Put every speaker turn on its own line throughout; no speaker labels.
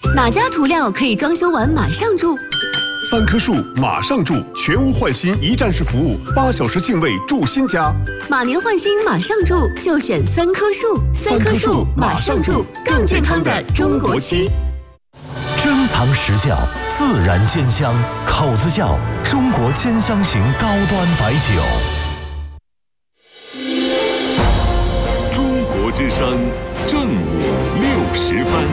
哪家涂料可以装修完马上住
？3棵树马上住，全屋换新一站式服务，8小时净位住新家。
马年换新马上住，就选3棵树。3棵树马上住，更健康的中国漆。
珍藏实窖，自然煎香，口子窖中国煎香型高端白酒。
中国之声正午60分。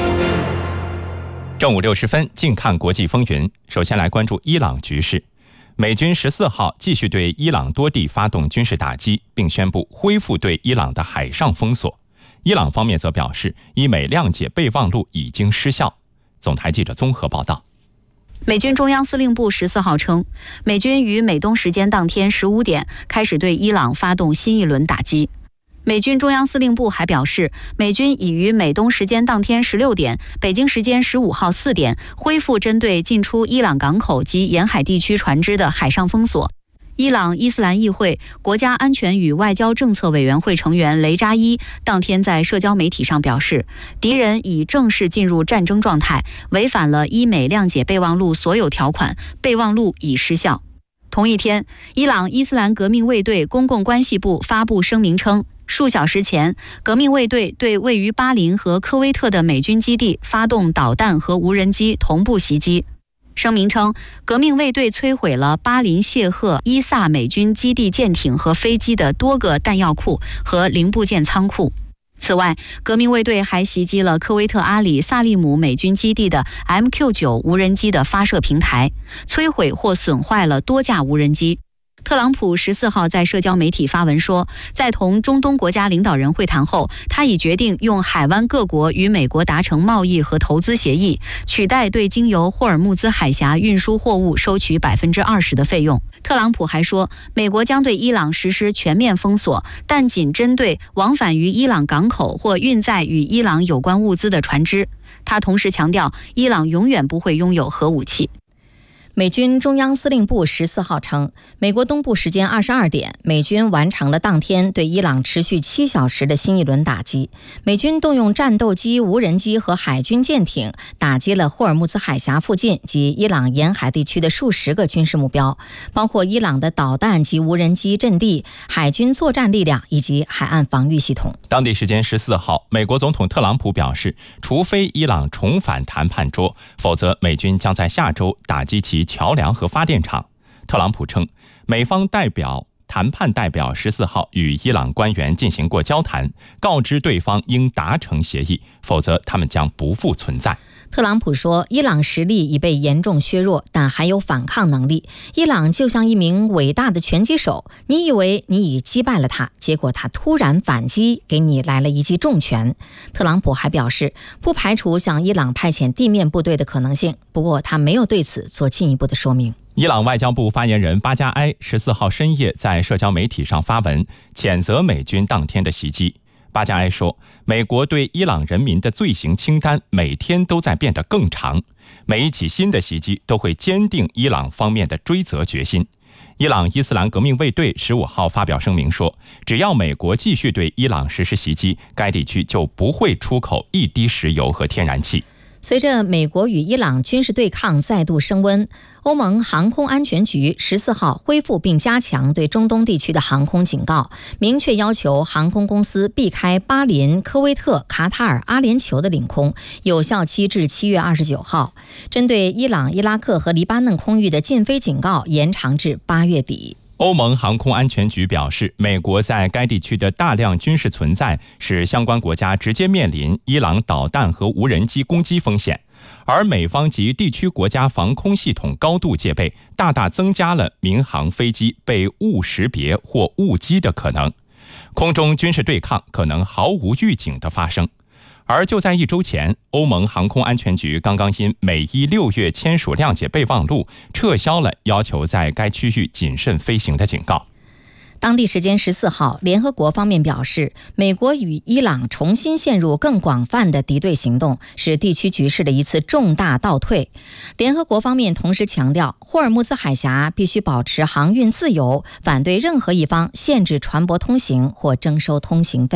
正午60分，近看国际风云。首先来关注伊朗局势。美军14号继续对伊朗多地发动军事打击，并宣布恢复对伊朗的海上封锁。伊朗方面则表示，伊美谅解备忘录已经失效。总台记者综合报道。
美军中央司令部14号称，美军于美东时间当天15点开始对伊朗发动新一轮打击。美军中央司令部还表示，美军已于美东时间当天16点、北京时间15号4点恢复针对进出伊朗港口及沿海地区船只的海上封锁。伊朗伊斯兰议会国家安全与外交政策委员会成员雷扎伊当天在社交媒体上表示，敌人已正式进入战争状态，违反了伊美谅解备忘录所有条款，备忘录已失效。同一天，伊朗伊斯兰革命卫队公共关系部发布声明称，数小时前，革命卫队对位于巴林和科威特的美军基地发动导弹和无人机同步袭击。声明称，革命卫队摧毁了巴林谢赫伊萨美军基地舰艇和飞机的多个弹药库和零部件仓库。此外，革命卫队还袭击了科威特阿里萨利姆美军基地的 MQ-9 无人机的发射平台，摧毁或损坏了多架无人机。特朗普14号在社交媒体发文说，在同中东国家领导人会谈后，他已决定用海湾各国与美国达成贸易和投资协议，取代对经由霍尔木兹海峡运输货物收取20%的费用。特朗普还说，美国将对伊朗实施全面封锁，但仅针对往返于伊朗港口或运载与伊朗有关物资的船只。他同时强调，伊朗永远不会拥有核武器。
美军中央司令部14号称，美国东部时间22点，美军完成了当天对伊朗持续7小时的新一轮打击。美军动用战斗机、无人机和海军舰艇打击了霍尔木兹海峡附近及伊朗沿海地区的数十个军事目标，包括伊朗的导弹及无人机阵地、海军作战力量以及海岸防御系统。
当地时间14号，美国总统特朗普表示，除非伊朗重返谈判桌，否则美军将在下周打击其桥梁和发电厂。特朗普称，美方谈判代表14号与伊朗官员进行过交谈，告知对方应达成协议，否则他们将不复存在。
特朗普说，伊朗实力已被严重削弱，但还有反抗能力。伊朗就像一名伟大的拳击手，你以为你已击败了他，结果他突然反击，给你来了一记重拳。特朗普还表示，不排除向伊朗派遣地面部队的可能性，不过他没有对此做进一步的说明。
伊朗外交部发言人巴加埃14号深夜在社交媒体上发文，谴责美军当天的袭击。巴加埃说，美国对伊朗人民的罪行清单每天都在变得更长，每一起新的袭击都会坚定伊朗方面的追责决心。伊朗伊斯兰革命卫队15号发表声明说，只要美国继续对伊朗实施袭击，该地区就不会出口一滴石油和天然气。
随着美国与伊朗军事对抗再度升温，欧盟航空安全局14号恢复并加强对中东地区的航空警告，明确要求航空公司避开巴林、科威特、卡塔尔、阿联酋的领空，有效期至7月29号。针对伊朗、伊拉克和黎巴嫩空域的禁飞警告延长至8月底。
欧盟航空安全局表示，美国在该地区的大量军事存在使相关国家直接面临伊朗导弹和无人机攻击风险，而美方及地区国家防空系统高度戒备，大大增加了民航飞机被误识别或误击的可能，空中军事对抗可能毫无预警的发生。而就在1周前，欧盟航空安全局刚刚因美伊6月签署谅解备忘录，撤销了要求在该区域谨慎飞行的警告。
当地时间14号，联合国方面表示，美国与伊朗重新陷入更广泛的敌对行动，是地区局势的一次重大倒退。联合国方面同时强调，霍尔木兹海峡必须保持航运自由，反对任何一方限制船舶通行或征收通行费。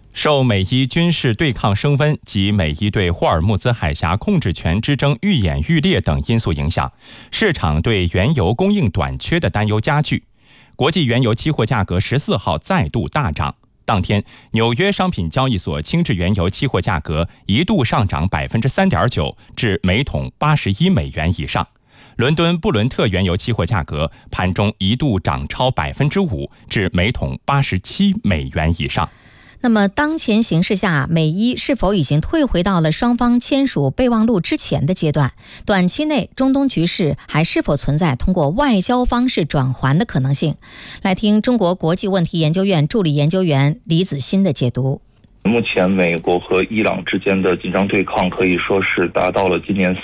受美伊军事对抗升温及美伊对霍尔木兹海峡控制权之争愈演愈烈等因素影响，市场对原油供应短缺的担忧加剧。国际原油期货价格14号再度大涨。当天，纽约商品交易所轻质原油期货价格一度上涨 3.9%， 至每桶81美元以上。伦敦布伦特原油期货价格盘中一度涨超 5%， 至每桶87美元以上。
那么当前形势下，美伊是否已经退回到了双方签署备忘录之前的阶段？短期内中东局势还是否存在通过外交方式转圜的可能性？来听中国国际问题研究院助理研究员李子欣的解读。
目前美国和伊朗之间的紧张对抗可以说是达到了今年